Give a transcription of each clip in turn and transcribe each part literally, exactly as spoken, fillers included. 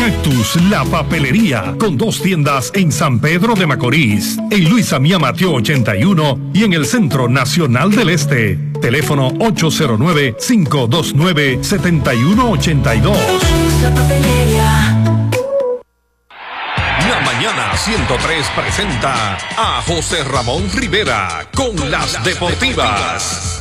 Cactus, la papelería, con dos tiendas en San Pedro de Macorís, en Luisa Mía Mateo ochenta y uno y en el Centro Nacional del Este. Teléfono ocho cero nueve, cinco dos nueve, siete uno ocho dos. La papelería. La Mañana ciento tres presenta a José Ramón Rivera con, con las, las deportivas.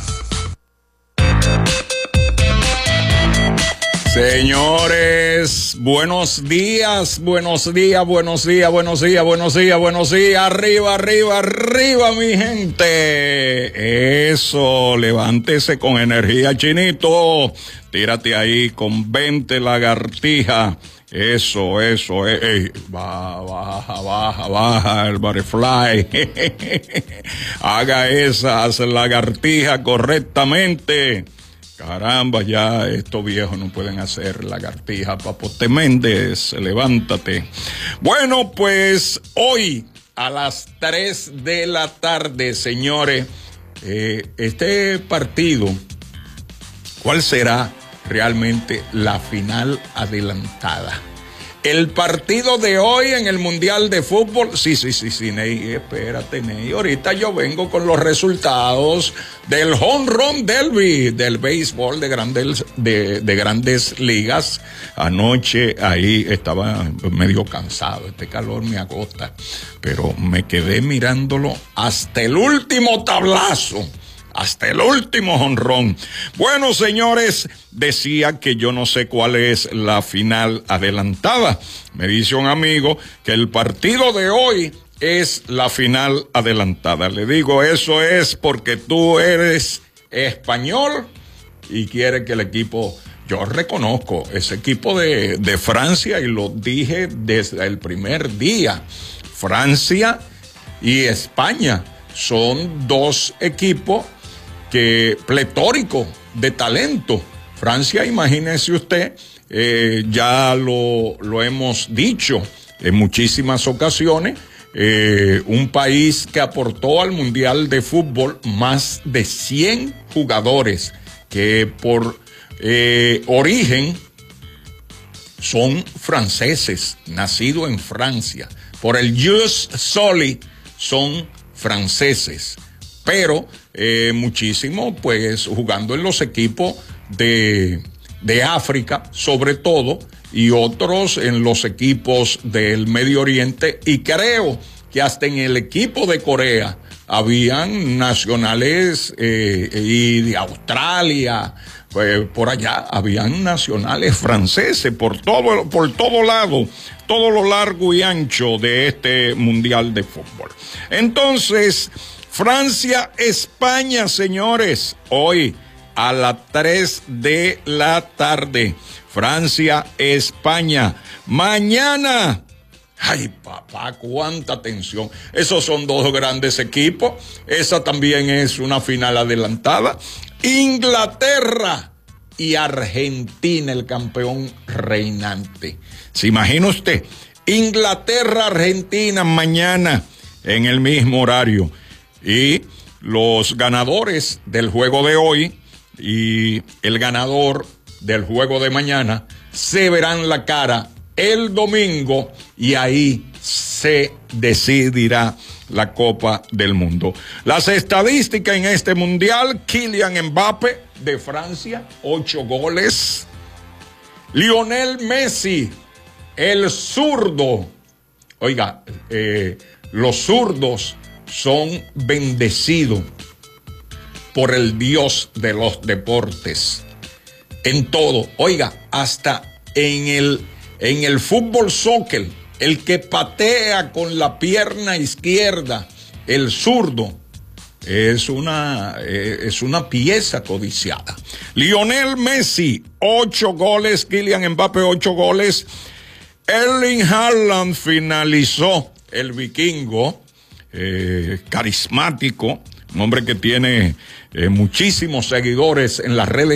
Señores, buenos días, buenos días, buenos días, buenos días, buenos días, buenos días, arriba, arriba, arriba, mi gente. Eso, levántese con energía, Chinito. Tírate ahí con veinte lagartijas. Eso, eso, eh, eh. Baja, baja, baja, baja el butterfly. Haga esas lagartijas correctamente. Caramba, ya estos viejos no pueden hacer lagartija. Papote Méndez, levántate. Bueno, pues hoy a las tres de la tarde, señores, eh, este partido, ¿cuál será realmente la final adelantada? El partido de hoy en el Mundial de Fútbol, sí, sí, sí, sí, Ney, espérate, Ney, ahorita yo vengo con los resultados del Home Run Derby, del béisbol de grandes, de, de grandes ligas. Anoche ahí estaba medio cansado, este calor me agota, pero me quedé mirándolo hasta el último tablazo. Hasta el último jonrón. Bueno, señores, decía que yo no sé cuál es la final adelantada. Me dice un amigo que el partido de hoy es la final adelantada. Le digo, eso es porque tú eres español y quieres que el equipo... Yo reconozco ese equipo de, de Francia y lo dije desde el primer día. Francia y España son dos equipos que pletórico de talento. Francia, imagínese usted, eh, ya lo, lo hemos dicho en muchísimas ocasiones, eh, un país que aportó al Mundial de Fútbol más de cien jugadores que por eh, origen son franceses, nacidos en Francia. Por el jus soli son franceses. Pero eh, muchísimo, pues, jugando en los equipos de, de África, sobre todo, y otros en los equipos del Medio Oriente, y creo que hasta en el equipo de Corea habían nacionales, eh, y de Australia, pues, por allá habían nacionales franceses, por todo, por todo lado, todo lo largo y ancho de este Mundial de Fútbol. Entonces... Francia, España, señores, hoy a las tres de la tarde. Francia, España. Mañana, ay papá, cuánta tensión. Esos son dos grandes equipos. Esa también es una final adelantada. Inglaterra y Argentina, el campeón reinante. ¿Se imagina usted? Inglaterra, Argentina, mañana en el mismo horario. Y los ganadores del juego de hoy y el ganador del juego de mañana se verán la cara el domingo y ahí se decidirá la Copa del Mundo. Las estadísticas en este mundial: Kylian Mbappé de Francia, ocho goles. Lionel Messi, el zurdo. Oiga, eh, los zurdos son bendecidos por el Dios de los deportes. En todo, oiga, hasta en el, en el fútbol soccer, el que patea con la pierna izquierda, el zurdo, es una, es una pieza codiciada. Lionel Messi, ocho goles. Kylian Mbappé, ocho goles. Erling Haaland finalizó, el vikingo, Eh, carismático, un hombre que tiene eh, muchísimos seguidores en las redes